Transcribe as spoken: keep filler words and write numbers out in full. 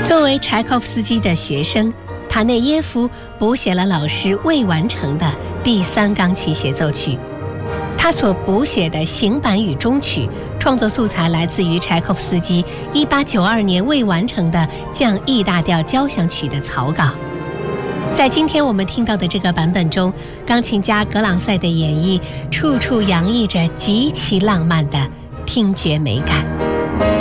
作为柴可夫斯基的学生，塔内耶夫补写了老师未完成的第三钢琴协奏曲。他所补写的行板与终曲创作素材来自于柴可夫斯基一八九二年未完成的降 E 大调交响曲的草稿。在今天我们听到的这个版本中，钢琴家格朗塞的演绎处处洋溢着极其浪漫的听觉美感。